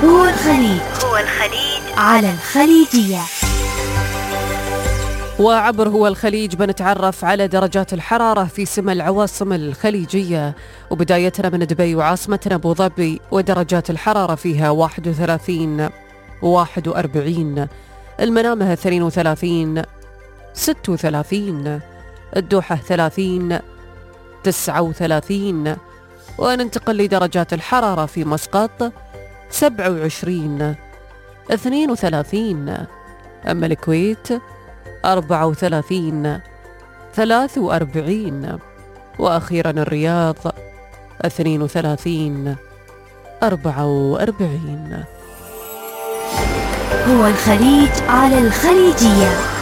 هو الخليج على الخليجية. وعبر هو الخليج بنتعرف على درجات الحرارة في سما العواصم الخليجية، وبدايتنا من دبي وعاصمتنا أبو ظبي، ودرجات الحرارة فيها 31 41، المنامة 32 36، الدوحة 30 39، وننتقل لدرجات الحرارة في مسقط 27 32، أما الكويت 34 43، وأخيرا الرياض 32 44. هو الخليج على الخليجية.